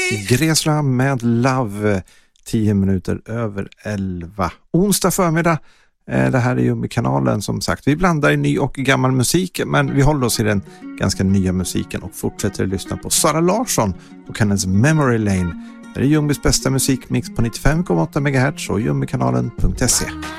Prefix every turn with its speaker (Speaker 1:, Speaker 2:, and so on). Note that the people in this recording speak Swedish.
Speaker 1: Gräsra med Love, 10 minuter över 11. Onsdag förmiddag, det här är Jummi-kanalen som sagt. Vi blandar i ny och gammal musik, men vi håller oss i den ganska nya musiken och fortsätter att lyssna på Sara Larsson och hennes Memory Lane. Det är Jummis bästa musikmix på 95,8 MHz och jummikanalen.se.